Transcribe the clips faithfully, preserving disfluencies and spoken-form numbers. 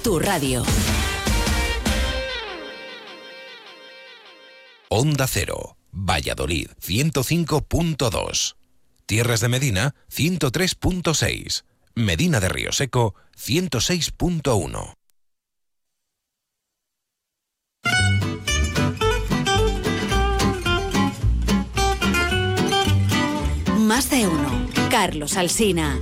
tu radio. Onda Cero, Valladolid, ciento cinco punto dos. Tierras de Medina, ciento tres punto seis. Medina de Río Seco, ciento seis punto uno. Más de uno. Carlos Alsina.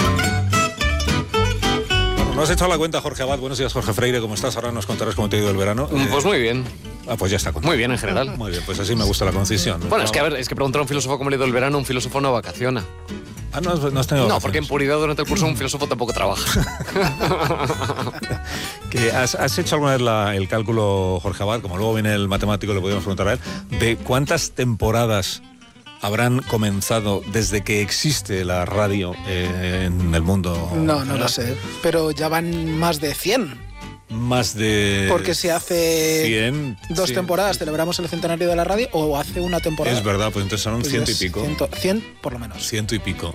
No has echado la cuenta, Jorge Abad. Buenos días, Jorge Freire. ¿Cómo estás? Ahora nos contarás cómo te ha ido el verano. Pues muy bien. Ah, pues ya está contento. Muy bien en general. Muy bien, pues así me gusta la concisión. Bueno, es que a ver, es que preguntar a un filósofo cómo le ha ido el verano, un filósofo no vacaciona. Ah, no, no has tenido No, porque en puridad durante el curso un filósofo tampoco trabaja. ¿Que has, ¿Has hecho alguna vez la, el cálculo, Jorge Abad, como luego viene el matemático, le podemos preguntar a él, de cuántas temporadas habrán comenzado desde que existe la radio eh, en el mundo? No, no lo sé, pero ya van más de cien. Más de... Porque si hace cien, dos sí. temporadas celebramos el centenario de la radio, o hace una temporada. Es verdad, pues entonces son un pues ciento y es pico. Ciento, cien por lo menos. Ciento y pico.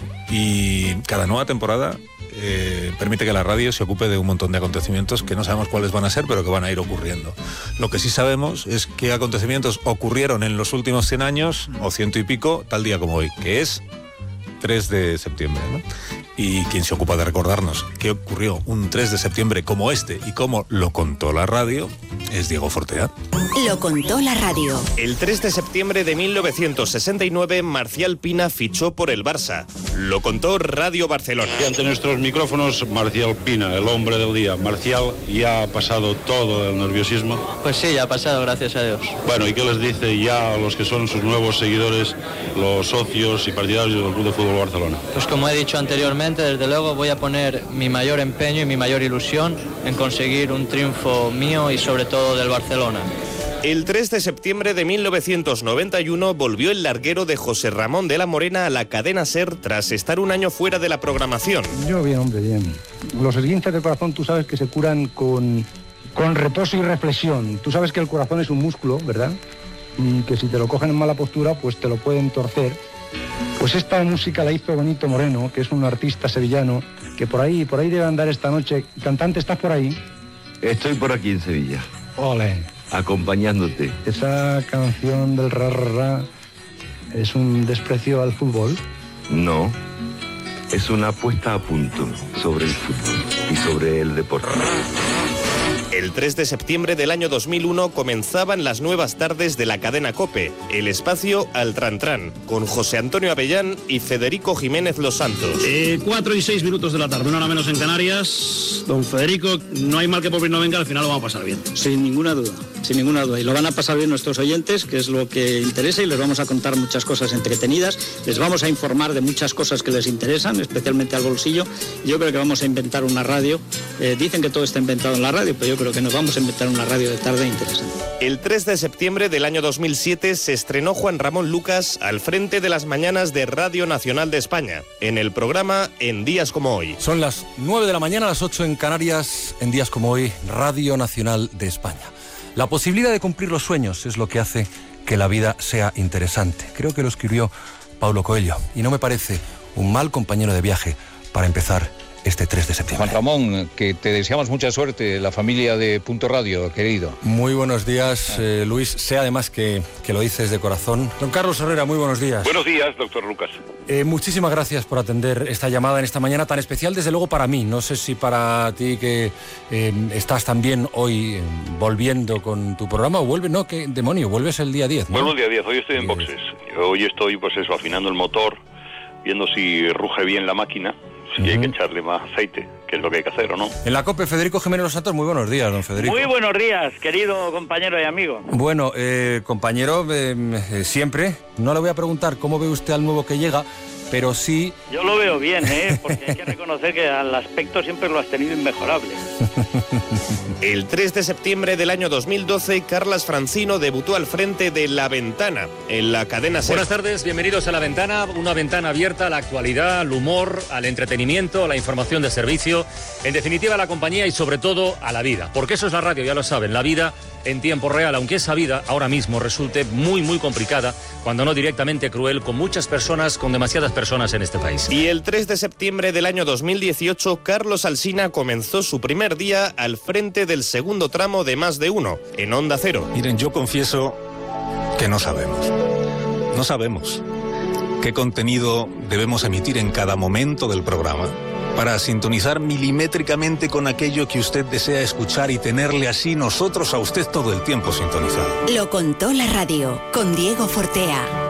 Y cada nueva temporada eh, permite que la radio se ocupe de un montón de acontecimientos que no sabemos cuáles van a ser, pero que van a ir ocurriendo. Lo que sí sabemos es qué acontecimientos ocurrieron en los últimos cien años, o ciento y pico, tal día como hoy, que es tres de septiembre, ¿no? Y quien se ocupa de recordarnos qué ocurrió un tres de septiembre como este y cómo lo contó la radio es Diego Fortea. Lo contó la radio. El tres de septiembre de mil novecientos sesenta y nueve, Marcial Pina fichó por el Barça. Lo contó Radio Barcelona. Y ante nuestros micrófonos, Marcial Pina, el hombre del día. Marcial, ya ha pasado todo el nerviosismo. Pues sí, ya ha pasado, gracias a Dios. Bueno, ¿y qué les dice ya a los que son sus nuevos seguidores, los socios y partidarios del Club de Fútbol Barcelona? Pues como he dicho anteriormente, desde luego voy a poner mi mayor empeño y mi mayor ilusión en conseguir un triunfo mío y sobre todo del Barcelona. El tres de septiembre de mil novecientos noventa y uno volvió el larguero de José Ramón de la Morena a la cadena SER tras estar un año fuera de la programación. Yo bien, hombre, bien. Los esguinces del corazón tú sabes que se curan con, con reposo y reflexión. Tú sabes que el corazón es un músculo, ¿verdad? Y que si te lo cogen en mala postura, pues te lo pueden torcer. Pues esta música la hizo Benito Moreno, que es un artista sevillano, que por ahí, por ahí debe andar esta noche. Cantante, ¿estás por ahí? Estoy por aquí en Sevilla. Ole. Acompañándote. ¿Esa canción del ra, ra, ra es un desprecio al fútbol? No, es una puesta a punto sobre el fútbol y sobre el deporte. El tres de septiembre del año dos mil uno comenzaban las nuevas tardes de la cadena COPE, el espacio al Tran Tran, con José Antonio Avellán y Federico Jiménez Los Santos. Eh, cuatro y seis minutos de la tarde, una hora menos en Canarias. Don Federico, no hay mal que por bien no venga, al final lo vamos a pasar bien. Sin ninguna duda, sin ninguna duda. Y lo van a pasar bien nuestros oyentes, que es lo que interesa, y les vamos a contar muchas cosas entretenidas. Les vamos a informar de muchas cosas que les interesan, especialmente al bolsillo. Yo creo que vamos a inventar una radio. Eh, dicen que todo está inventado en la radio, pero yo creo que nos vamos a inventar una radio de tarde interesante. El tres de septiembre del año dos mil siete se estrenó Juan Ramón Lucas al frente de las mañanas de Radio Nacional de España, en el programa En Días Como Hoy. Son las nueve de la mañana, las ocho en Canarias, en Días Como Hoy, Radio Nacional de España. La posibilidad de cumplir los sueños es lo que hace que la vida sea interesante. Creo que lo escribió Paulo Coelho y no me parece un mal compañero de viaje para empezar este tres de septiembre. Juan Ramón, que te deseamos mucha suerte, la familia de Punto Radio, querido. Muy buenos días, eh, Luis. Sé además que, que lo dices de corazón. Don Carlos Herrera, muy buenos días. Buenos días, doctor Lucas. Eh, muchísimas gracias por atender esta llamada en esta mañana tan especial, desde luego para mí. No sé si para ti que eh, estás también hoy eh, volviendo con tu programa o vuelves, no, ¿qué demonio? Vuelves el día diez, ¿no? Vuelvo el día diez, hoy estoy en boxes. Hoy estoy, pues eso, afinando el motor, viendo si ruge bien la máquina. Sí, uh-huh. Hay que echarle más aceite, que es lo que hay que hacer, ¿o no? En la COPE, Federico Jiménez Los Santos, muy buenos días, don Federico. Muy buenos días, querido compañero y amigo. Bueno, eh, compañero, eh, eh, siempre, no le voy a preguntar cómo ve usted al nuevo que llega, pero sí... Yo lo veo bien, ¿eh? Porque hay que reconocer que al aspecto siempre lo has tenido inmejorable. El tres de septiembre del año dos mil doce, Carlas Francino debutó al frente de La Ventana, en la cadena SER. Buenas tardes, bienvenidos a La Ventana, una ventana abierta a la actualidad, al humor, al entretenimiento, a la información de servicio, en definitiva a la compañía y sobre todo a la vida, porque eso es la radio, ya lo saben, la vida en tiempo real, aunque esa vida ahora mismo resulte muy, muy complicada, cuando no directamente cruel, con muchas personas, con demasiadas personas en este país. Y el tres de septiembre del año dos mil dieciocho, Carlos Alsina comenzó su primer día al frente del segundo tramo de Más de Uno, en Onda Cero. Miren, yo confieso que no sabemos. No sabemos qué contenido debemos emitir en cada momento del programa para sintonizar milimétricamente con aquello que usted desea escuchar y tenerle así nosotros a usted todo el tiempo sintonizado. Lo contó la radio con Diego Fortea.